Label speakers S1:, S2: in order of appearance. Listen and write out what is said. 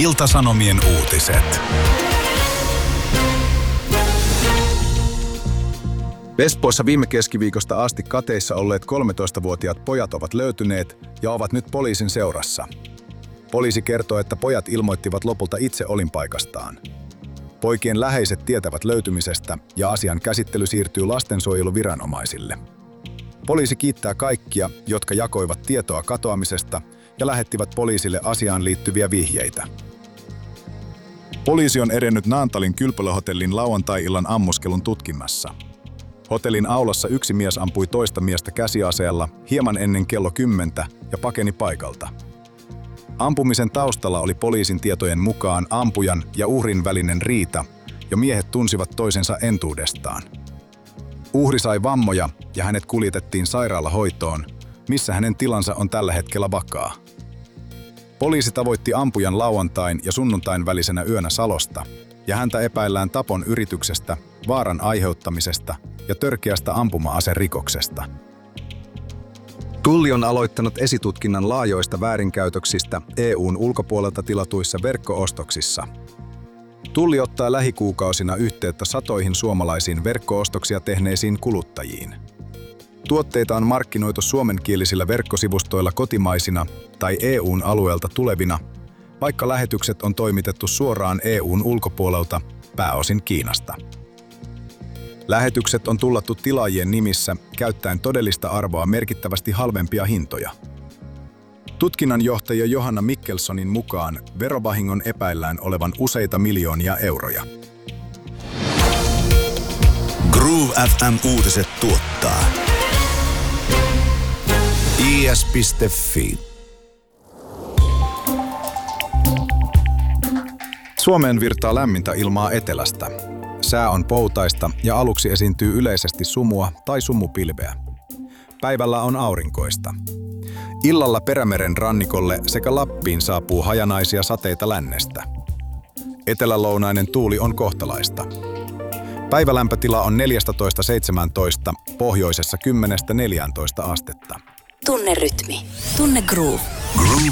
S1: Ilta-Sanomien uutiset. Espoossa viime keskiviikosta asti kateissa olleet 13-vuotiaat pojat ovat löytyneet ja ovat nyt poliisin seurassa. Poliisi kertoo, että pojat ilmoittivat lopulta itse olinpaikastaan. Poikien läheiset tietävät löytymisestä ja asian käsittely siirtyy lastensuojeluviranomaisille. Poliisi kiittää kaikkia, jotka jakoivat tietoa katoamisesta ja lähettivät poliisille asiaan liittyviä vihjeitä. Poliisi on edennyt Naantalin Kylpylä-hotellin lauantai-illan ammuskelun tutkinnassa. Hotellin aulassa yksi mies ampui toista miestä käsiaseella hieman ennen kello 10 ja pakeni paikalta. Ampumisen taustalla oli poliisin tietojen mukaan ampujan ja uhrin välinen riita, ja miehet tunsivat toisensa entuudestaan. Uhri sai vammoja ja hänet kuljetettiin sairaalahoitoon, missä hänen tilansa on tällä hetkellä vakaa. Poliisi tavoitti ampujan lauantain ja sunnuntain välisenä yönä Salosta, ja häntä epäillään tapon yrityksestä, vaaran aiheuttamisesta ja törkeästä ampuma-aserikoksesta. Tulli on aloittanut esitutkinnan laajoista väärinkäytöksistä EU:n ulkopuolelta tilatuissa verkko-ostoksissa. Tulli ottaa lähikuukausina yhteyttä satoihin suomalaisiin verkko-ostoksia tehneisiin kuluttajiin. Tuotteita on markkinoitu suomenkielisillä verkkosivustoilla kotimaisina tai EU:n alueelta tulevina, vaikka lähetykset on toimitettu suoraan EU:n ulkopuolelta, pääosin Kiinasta. Lähetykset on tullattu tilaajien nimissä käyttäen todellista arvoa merkittävästi halvempia hintoja. Tutkinnanjohtaja Johanna Mikkelsonin mukaan verovahingon epäillään olevan useita miljoonia euroja.
S2: Groove FM uutiset tuottaa is.fi.
S1: Suomeen virtaa lämmintä ilmaa etelästä. Sää on poutaista ja aluksi esiintyy yleisesti sumua tai sumupilveä. Päivällä on aurinkoista. Illalla Perämeren rannikolle sekä Lappiin saapuu hajanaisia sateita lännestä. Etelälounainen tuuli on kohtalaista. Päivälämpötila on 14–17, pohjoisessa 10–14 astetta.
S3: Tunne rytmi. Tunne groove.
S2: Groove